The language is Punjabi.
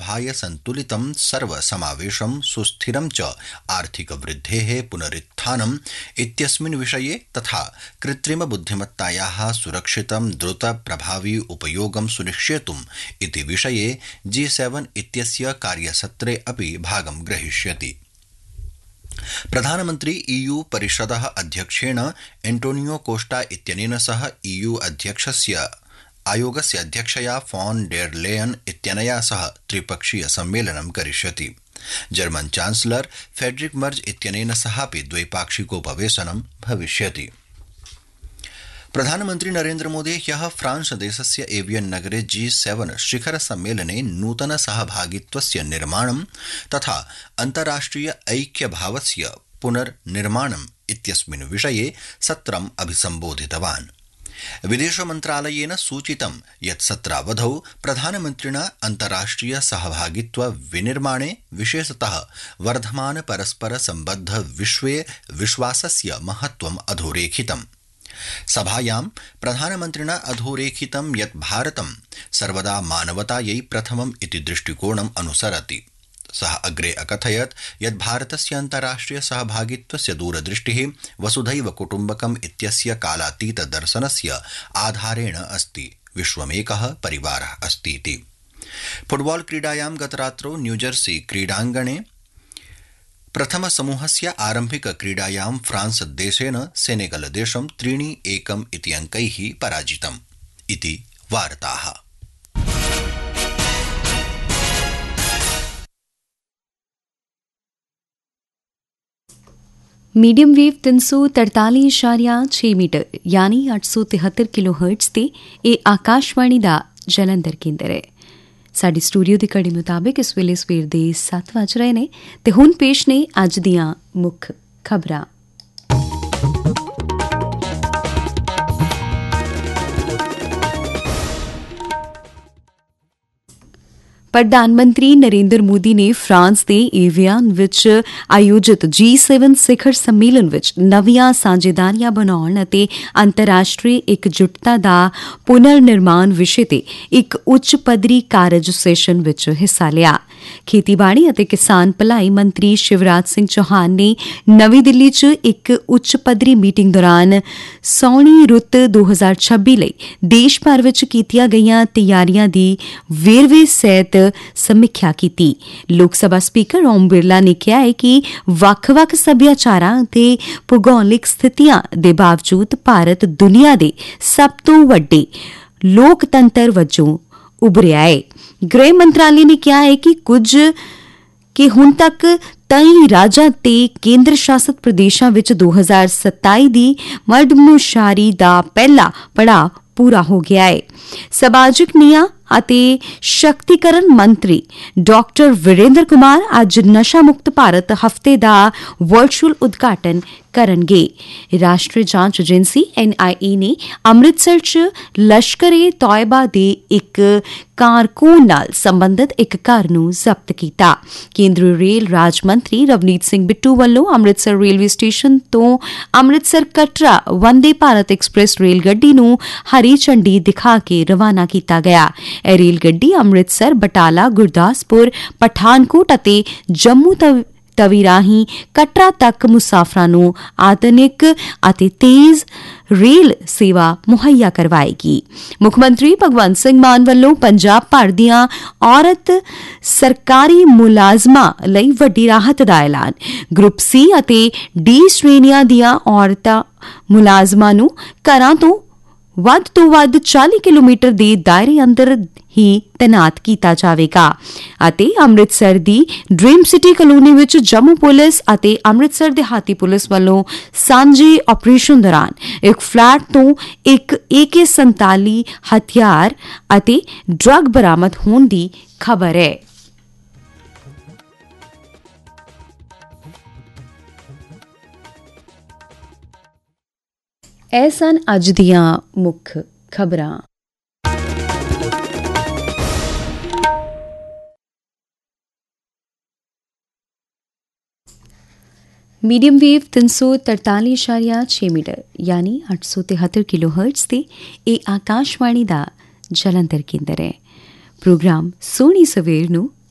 लाभाय संतुलितं सर्वसमावेशं सुस्थिरं च आर्थिकवृद्धेः पुनरुत्थानम् इत्यस्मिन् विषये तथा कृत्रिमबुद्धिमत्तायाः सुरक्षितं द्रुत प्रभावी उपयोगं सुनिश्चेतुम् इति विषये G7 इत्यस्य कार्यसत्रे अपि भागं ग्रहीष्यति। प्रधानमन्त्री EU परिषदः अध्यक्षेण एंटोनियो कोस्टा इत्यनेन सह EU आयोगस्य अध्यक्षया फॉन डेर लेयन इत्यनया सह त्रिपक्षीय सम्मेलनं करिष्यति। जर्मन चांसलर फेडरिक मर्ज इत्यनेन सहापि द्वैपाक्षिकोपवेशनं भविष्यति। प्रधानमन्त्री नरेन्द्र मोदी ह्यः फ्रांस देशस्य एवियन नगरे G7 शिखर सम्मेलने नूतन सहभागित्वस्य निर्माणं तथा अन्ताराष्ट्रिय ऐक्यभावस्य पुनर्निर्माणम् इत्यस्मिन् विषये सत्रम् अभिसम्बोधितवान्। विदेशमन्त्रालयेन सूचितं यत् सत्रावधौ प्रधानमन्त्रिणा अन्ताराष्ट्रिय सहभागित्व विनिर्माणे विशेषतः वर्धमान परस्पर सम्बद्ध विश्वे विश्वासस्य महत्त्वम् अधोरेखितम्। सभायां प्रधानमन्त्रिणा अधोरेखितं यत् भारतं सर्वदा मानवतायै प्रथमम् इति दृष्टिकोणम् अनुसरति। सः अग्रे अकथयत् यत् भारतस्य अन्ताराष्ट्रिय सहभागित्वस्य दूरदृष्टिः वसुधैव कुटुम्बकम् इत्यस्य कालातीत दर्शनस्य आधारेण अस्ति। विश्वमेकः परिवारः अस्तीति। फुटबॉल क्रीडायां गतरात्रौ न्यूजर्सी क्रीडाङ्गणे प्रथम समूहस्य आरम्भिक क्रीडायां फ्रांस देशेन सेनेगल देशं 3-1 इति अंकैः पराजितम् इति वार्ताः। मीडियम वेव 343.6 मीटर यानी 873 किलोहर्ट्ज ते ਇਹ ਆਕਾਸ਼ਵਾਣੀ ਦਾ ਜਲੰਧਰ ਕੇਂਦਰ ਹੈ। ਸਾਡੀ ਸਟੂਡੀਓ ਦੀ ਘੜੀ ਮੁਤਾਬਿਕ ਇਸ ਵੇਲੇ ਸਵੇਰ ਦੇ 7 ਵਜ ਰਹੇ ਨੇ ਤੇ ਹੁਣ ਪੇਸ਼ ਨੇ ਅੱਜ ਦੀਆਂ ਮੁੱਖ ਖਬਰਾਂ। ਪ੍ਰਧਾਨ ਮੰਤਰੀ ਨਰਿੰਦਰ ਮੋਦੀ ਨੇ ਫਰਾਂਸ ਦੇ ਏਵੀਅਨ ਵਿੱਚ ਆਯੋਜਿਤ G7 ਸਿਖਰ ਸੰਮੇਲਨ ਵਿੱਚ ਨਵੀਆਂ ਸਾਂਝੇਦਾਰੀਆਂ ਬਣਾਉਣ ਅਤੇ ਅੰਤਰਰਾਸ਼ਟਰੀ ਇਕਜੁੱਟਤਾ ਦਾ ਪੁਨਰ ਨਿਰਮਾਣ ਵਿਸ਼ੇ ਤੇ ਇੱਕ ਉੱਚ ਪੱਧਰੀ ਕਾਰਜ ਸੈਸ਼ਨ ਵਿੱਚ ਹਿੱਸਾ ਲਿਆ। ਖੇਤੀਬਾੜੀ ਅਤੇ ਕਿਸਾਨ ਭਲਾਈ ਮੰਤਰੀ ਸ਼ਿਵਰਾਜ ਸਿੰਘ ਚੌਹਾਨ ਨੇ ਨਵੀਂ ਦਿੱਲੀ 'ਚ ਇੱਕ ਉੱਚ ਪੱਧਰੀ ਮੀਟਿੰਗ ਦੌਰਾਨ ਸਾਉਣੀ ਰੁੱਤ 2026 ਲਈ ਦੇਸ਼ ਭਰ ਵਿੱਚ ਕੀਤੀਆਂ ਗਈਆਂ ਤਿਆਰੀਆਂ ਦੀ ਵੇਰਵੇ ਸਹਿਤ ਸਮੀਖਿਆ ਕੀਤੀ। ਲੋਕ ਸਭਾ ਸਪੀਕਰ ਓਮ ਬਿਰਲਾ ਨੇ ਕਿਹਾ ਹੈ ਕਿ ਵੱਖ-ਵੱਖ ਸੱਭਿਆਚਾਰਾਂ ਅਤੇ ਭੂਗੋਲਿਕ ਸਥਿਤੀਆਂ ਦੇ ਬਾਵਜੂਦ ਭਾਰਤ ਦੁਨੀਆ ਦੇ ਸਭ ਤੋਂ ਵੱਡੇ ਲੋਕਤੰਤਰ ਵਜੋਂ ਉਭਰਿਆ ਹੈ। ਗ੍ਰਹਿ ਮੰਤਰਾਲੇ ਨੇ ਕਿਹਾ ਹੈ ਕਿ ਹੁਣ ਤੱਕ 23 ਰਾਜਾਂ ਤੇ ਕੇਂਦਰ ਸ਼ਾਸਤ ਪ੍ਰਦੇਸ਼ਾਂ ਵਿੱਚ 2027 ਦੀ ਮਰਦਮਸ਼ੁਮਾਰੀ ਦਾ ਪਹਿਲਾ ਪੜਾਅ ਪੂਰਾ ਹੋ ਗਿਆ ਹੈ। ਸਮਾਜਿਕ ਨਿਆਂ ਅਤੇ ਸ਼ਕਤੀਕਰਨ ਮੰਤਰੀ ਡਾਕਟਰ ਵੀਰੇਂਦਰ ਕੁਮਾਰ ਅੱਜ ਨਸ਼ਾ ਮੁਕਤ ਭਾਰਤ ਹਫ਼ਤੇ ਦਾ ਵਰਚੁਅਲ ਉਦਘਾਟਨ ਕਰਨਗੇ। ਰਾਸ਼ਟਰੀ ਜਾਂਚ ਏਜੰਸੀ NIA ਨੇ ਅੰਮ੍ਰਿਤਸਰ 'ਚ ਲਸ਼ਕਰੇ ਤੋਇਬਾ ਦੇ ਇੱਕ ਕਾਰਕੁਨ ਨਾਲ ਸੰਬੰਧਿਤ ਇੱਕ ਘਰ ਨੂੰ ਜ਼ਬਤ ਕੀਤਾ। ਕੇਂਦਰੀ ਰੇਲ ਰਾਜ ਮੰਤਰੀ ਰਵਨੀਤ ਸਿੰਘ ਬਿੱਟੂ ਵੱਲੋਂ ਅੰਮ੍ਰਿਤਸਰ ਰੇਲਵੇ ਸਟੇਸ਼ਨ ਤੋਂ ਅੰਮ੍ਰਿਤਸਰ ਕਟਰਾ ਵੰਦੇ ਭਾਰਤ ਐਕਸਪ੍ਰੈਸ ਰੇਲ ਗੱਡੀ ਨੂੰ ਹਰੀ ਝੰਡੀ ਦਿਖਾ ਕੇ ਰਵਾਨਾ ਕੀਤਾ ਗਿਆ। ਇਹ ਰੇਲ ਗੱਡੀ ਅੰਮ੍ਰਿਤਸਰ, ਬਟਾਲਾ, ਗੁਰਦਾਸਪੁਰ, ਪਠਾਨਕੋਟ ਅਤੇ ਜੰਮੂ ਤਵੀ ਰਾਹੀਂ ਕਟਰਾ ਤੱਕ ਮੁਸਾਫਰਾਂ ਨੂੰ ਆਧੁਨਿਕ ਅਤੇ ਤੇਜ਼ ਰੇਲ ਸੇਵਾ ਮੁਹੱਈਆ ਕਰਵਾਏਗੀ। ਮੁੱਖ ਮੰਤਰੀ ਭਗਵੰਤ ਸਿੰਘ ਮਾਨ ਵੱਲੋਂ ਪੰਜਾਬ ਭਰ ਦੀਆਂ ਔਰਤ ਸਰਕਾਰੀ ਮੁਲਾਜ਼ਮਾਂ ਲਈ ਵੱਡੀ ਰਾਹਤ ਦਾ ਐਲਾਨ। ਗਰੁੱਪ C ਅਤੇ D ਸ਼੍ਰੇਣੀਆਂ ਦੀਆਂ ਔਰਤਾਂ ਮੁਲਾਜ਼ਮਾਂ ਨੂੰ ਘਰਾਂ ਤੋਂ ਵੱਧ 40 ਕਿਲੋਮੀਟਰ ਦੇ ਦਾਇਰੇ ਅੰਦਰ ਹੀ ਤੈਨਾਤ ਕੀਤਾ ਜਾਵੇਗਾ ਅਤੇ ਅੰਮ੍ਰਿਤਸਰ ਦੀ ਡ੍ਰੀਮ ਸਿਟੀ ਕਲੋਨੀ ਵਿੱਚ ਜੰਮੂ ਪੁਲਿਸ ਅਤੇ ਅੰਮ੍ਰਿਤਸਰ ਦਿਹਾਤੀ ਪੁਲਿਸ ਵੱਲੋਂ ਸਾਂਝੇ ਆਪਰੇਸ਼ਨ ਦੌਰਾਨ ਇੱਕ ਫਲੈਟ ਤੋਂ ਇੱਕ AK-47 ਹਥਿਆਰ ਅਤੇ ਡਰੱਗ ਬਰਾਮਦ ਹੋਣ ਦੀ ਖਬਰ ਹੈ। ਇਹ ਸਨ ਅੱਜ ਦੀਆਂ ਮੁੱਖ ਖਬਰਾਂ। मीडियम वेव 343.6 मीटर यानी 873 किलोहर्ट्ज ते ਇਹ ਆਕਾਸ਼ਵਾਣੀ ਦਾ ਜਲੰਧਰ ਕੇਂਦਰ ਹੈ। ਪ੍ਰੋਗਰਾਮ ਸੋਹਣੀ ਸਵੇਰ ਨੂੰ